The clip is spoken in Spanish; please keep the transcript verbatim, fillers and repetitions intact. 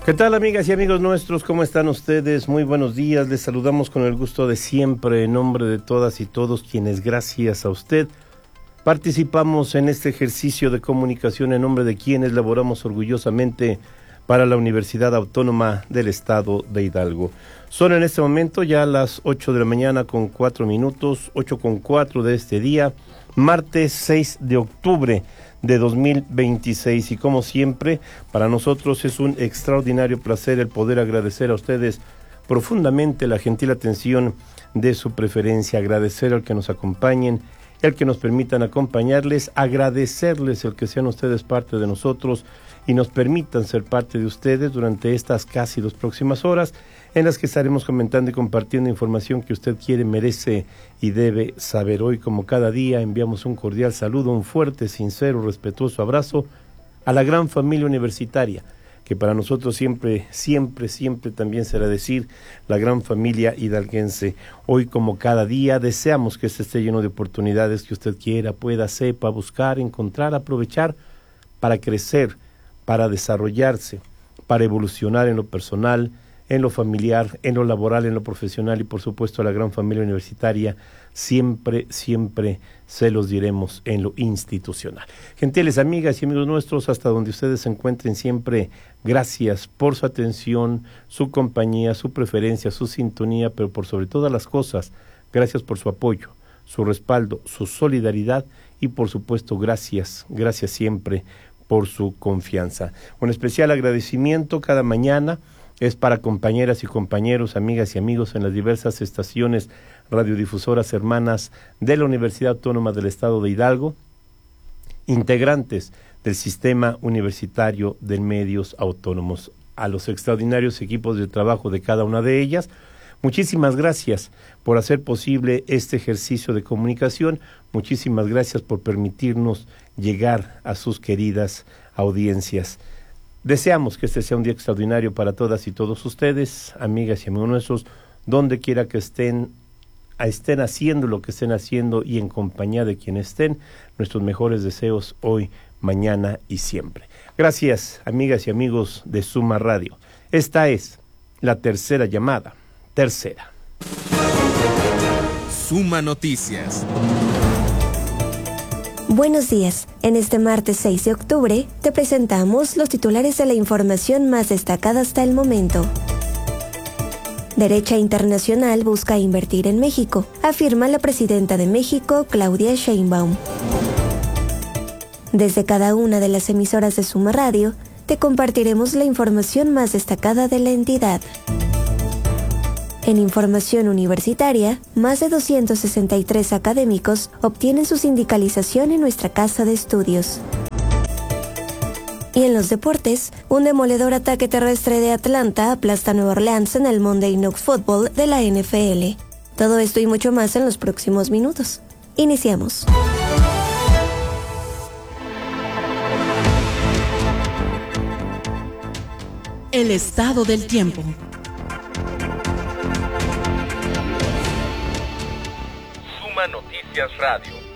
¿Qué tal, amigas y amigos nuestros? ¿Cómo están ustedes? Muy buenos días. Les saludamos con el gusto de siempre en nombre de todas y todos quienes, gracias a usted, participamos en este ejercicio de comunicación en nombre de quienes laboramos orgullosamente para la Universidad Autónoma del Estado de Hidalgo. Son en este momento ya las ocho de la mañana con cuatro minutos, ocho con cuatro de este día, martes seis de octubre de dos mil veintiséis, y como siempre, para nosotros es un extraordinario placer el poder agradecer a ustedes profundamente la gentil atención de su preferencia, agradecer al que nos acompañen, el que nos permitan acompañarles, agradecerles el que sean ustedes parte de nosotros y nos permitan ser parte de ustedes durante estas casi dos próximas horas en las que estaremos comentando y compartiendo información que usted quiere, merece y debe saber. Hoy, como cada día, enviamos un cordial saludo, un fuerte, sincero, respetuoso abrazo a la gran familia universitaria, que para nosotros siempre, siempre, siempre también será decir la gran familia hidalguense. Hoy, como cada día, deseamos que este esté lleno de oportunidades que usted quiera, pueda, sepa, buscar, encontrar, aprovechar para crecer, para desarrollarse, para evolucionar en lo personal, en lo familiar, en lo laboral, en lo profesional y por supuesto a la gran familia universitaria, siempre, siempre se los diremos en lo institucional. Gentiles amigas y amigos nuestros, hasta donde ustedes se encuentren siempre, gracias por su atención, su compañía, su preferencia, su sintonía, pero por sobre todas las cosas, gracias por su apoyo, su respaldo, su solidaridad y por supuesto gracias, gracias siempre por su confianza. Un especial agradecimiento cada mañana es para compañeras y compañeros, amigas y amigos en las diversas estaciones radiodifusoras hermanas de la Universidad Autónoma del Estado de Hidalgo, integrantes del Sistema Universitario de Medios Autónomos, a los extraordinarios equipos de trabajo de cada una de ellas. Muchísimas gracias por hacer posible este ejercicio de comunicación, muchísimas gracias por permitirnos llegar a sus queridas audiencias. Deseamos que este sea un día extraordinario para todas y todos ustedes, amigas y amigos nuestros, donde quiera que estén, estén haciendo lo que estén haciendo y en compañía de quien estén, nuestros mejores deseos hoy, mañana y siempre. Gracias, amigas y amigos de Suma Radio. Esta es la tercera llamada, tercera. Suma Noticias. Buenos días. En este martes seis de octubre te presentamos los titulares de la información más destacada hasta el momento. Derecha Internacional busca invertir en México, afirma la presidenta de México, Claudia Sheinbaum. Desde cada una de las emisoras de Suma Radio, te compartiremos la información más destacada de la entidad. En información universitaria, más de doscientos sesenta y tres académicos obtienen su sindicalización en nuestra casa de estudios. Y en los deportes, un demoledor ataque terrestre de Atlanta aplasta a Nueva Orleans en el Monday Night Football de la N F L. Todo esto y mucho más en los próximos minutos. Iniciamos. El estado del tiempo. Suma Noticias Radio.